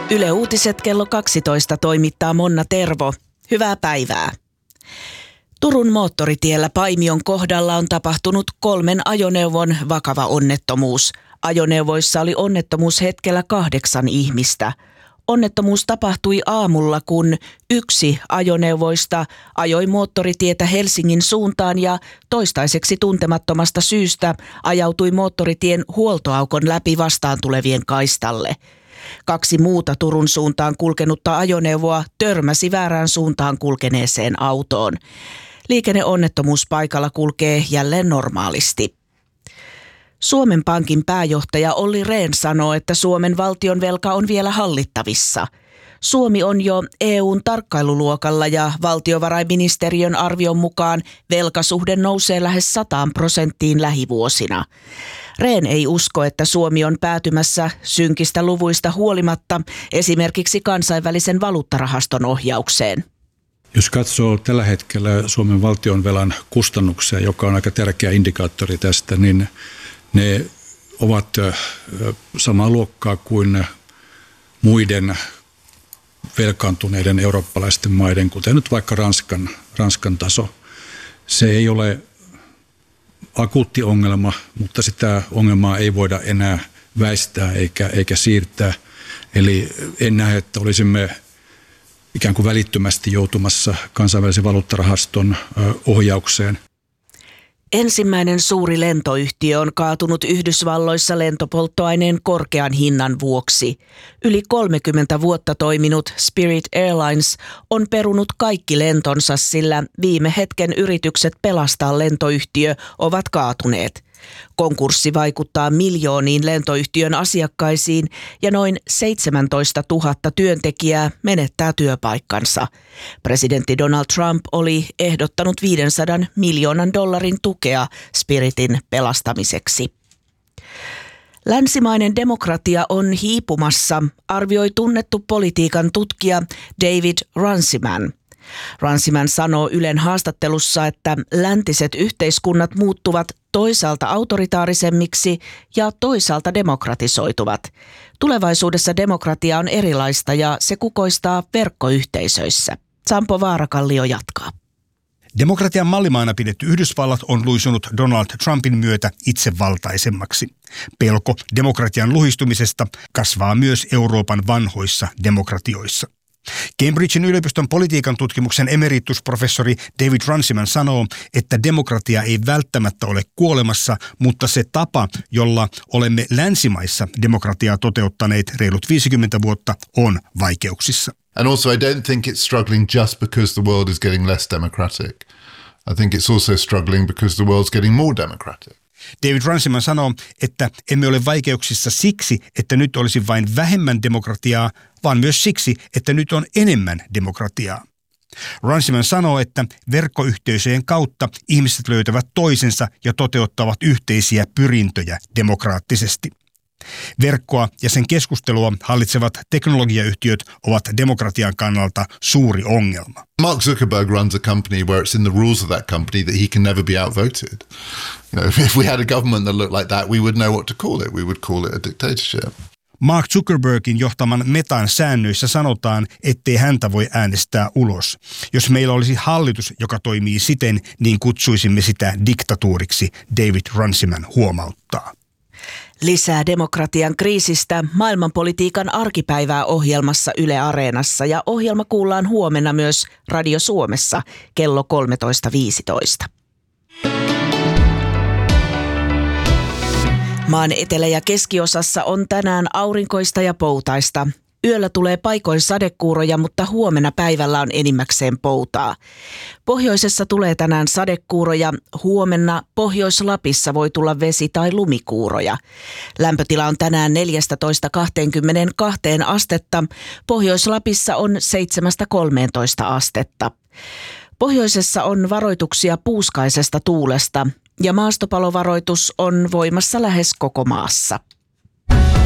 Yle Uutiset kello 12 toimittaa Monna Tervo. Hyvää päivää. Turun moottoritiellä Paimion kohdalla on tapahtunut 3 ajoneuvon vakava onnettomuus. Ajoneuvoissa oli onnettomuushetkellä 8 ihmistä. Onnettomuus tapahtui aamulla, kun yksi ajoneuvoista ajoi moottoritietä Helsingin suuntaan ja toistaiseksi tuntemattomasta syystä ajautui moottoritien huoltoaukon läpi vastaan tulevien kaistalle. 2 muuta Turun suuntaan kulkenutta ajoneuvoa törmäsi väärään suuntaan kulkeneeseen autoon. Liikenneonnettomuuspaikalla kulkee jälleen normaalisti. Suomen Pankin pääjohtaja Olli Rehn sanoo, että Suomen valtionvelka on vielä hallittavissa. Suomi on jo EU:n tarkkailuluokalla ja valtiovarainministeriön arvion mukaan velkasuhde nousee lähes 100% lähivuosina. Rehn ei usko, että Suomi on päätymässä synkistä luvuista huolimatta esimerkiksi kansainvälisen valuuttarahaston ohjaukseen. Jos katsoo tällä hetkellä Suomen valtionvelan kustannuksia, joka on aika tärkeä indikaattori tästä, niin ne ovat samaa luokkaa kuin muiden velkaantuneiden eurooppalaisten maiden, kuten nyt vaikka Ranskan taso. Se ei ole akuutti ongelma, mutta sitä ongelmaa ei voida enää väistää eikä siirtää. Eli en näe, että olisimme ikään kuin välittömästi joutumassa kansainvälisen valuuttarahaston ohjaukseen. Ensimmäinen suuri lentoyhtiö on kaatunut Yhdysvalloissa lentopolttoaineen korkean hinnan vuoksi. Yli 30 vuotta toiminut Spirit Airlines on perunut kaikki lentonsa, sillä viime hetken yritykset pelastaa lentoyhtiö ovat kaatuneet. Konkurssi vaikuttaa miljooniin lentoyhtiön asiakkaisiin ja noin 17 000 työntekijää menettää työpaikkansa. Presidentti Donald Trump oli ehdottanut $500 miljoonan tukea Spiritin pelastamiseksi. Länsimainen demokratia on hiipumassa, arvioi tunnettu politiikan tutkija David Runciman. Runciman sanoo Ylen haastattelussa, että läntiset yhteiskunnat muuttuvat toisaalta autoritaarisemmiksi ja toisaalta demokratisoituvat. Tulevaisuudessa demokratia on erilaista ja se kukoistaa verkkoyhteisöissä. Sampo Vaarakallio jatkaa. Demokratian mallimaana pidetty Yhdysvallat on luisunut Donald Trumpin myötä itsevaltaisemmaksi. Pelko demokratian luhistumisesta kasvaa myös Euroopan vanhoissa demokratioissa. Cambridgen yliopiston politiikan tutkimuksen emeritusprofessori David Runciman sanoo, että demokratia ei välttämättä ole kuolemassa, mutta se tapa, jolla olemme länsimaissa demokratiaa toteuttaneet reilut 50 vuotta, on vaikeuksissa. And also I don't think it's struggling just because the world is getting less democratic. I think it's also struggling because the world's getting more democratic. David Runciman sanoo, että emme ole vaikeuksissa siksi, että nyt olisi vain vähemmän demokratiaa, vaan myös siksi, että nyt on enemmän demokratiaa. Runciman sanoo, että verkkoyhteisöjen kautta ihmiset löytävät toisensa ja toteuttavat yhteisiä pyrintöjä demokraattisesti. Verkkoa ja sen keskustelua hallitsevat teknologiayhtiöt ovat demokratian kannalta suuri ongelma. Mark Zuckerberg runs a company where it's in the rules of that company that he can never be outvoted. You know, if we had a government that looked like that, we would know what to call it. We would call it a dictatorship. Mark Zuckerbergin johtaman Metan säännöissä sanotaan, ettei häntä voi äänestää ulos. Jos meillä olisi hallitus, joka toimii siten, niin kutsuisimme sitä diktatuuriksi, David Runciman huomauttaa. Lisää demokratian kriisistä maailmanpolitiikan arkipäivää ohjelmassa Yle Areenassa ja ohjelma kuullaan huomenna myös Radio Suomessa kello 13.15. Maan etelä- ja keskiosassa on tänään aurinkoista ja poutaista. Yöllä tulee paikoin sadekuuroja, mutta huomenna päivällä on enimmäkseen poutaa. Pohjoisessa tulee tänään sadekuuroja, huomenna Pohjois-Lapissa voi tulla vesi- tai lumikuuroja. Lämpötila on tänään 14–22 astetta, Pohjois-Lapissa on 7–13 astetta. Pohjoisessa on varoituksia puuskaisesta tuulesta ja maastopalovaroitus on voimassa lähes koko maassa.